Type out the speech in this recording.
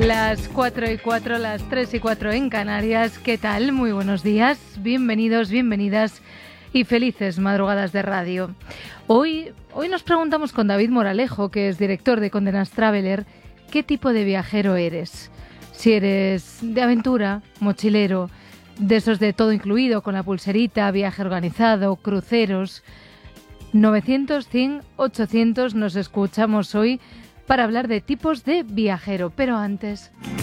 Las 4:04, las 3:04 en Canarias. ¿Qué tal? Muy buenos días, bienvenidos, bienvenidas y felices madrugadas de radio. Hoy nos preguntamos con David Moralejo, que es director de Condé Nast Traveler, ¿qué tipo de viajero eres? Si eres de aventura, mochilero, de esos de todo incluido, con la pulserita, viaje organizado, cruceros. 900, 100, 800 nos escuchamos hoy para hablar de tipos de viajero. Pero antes...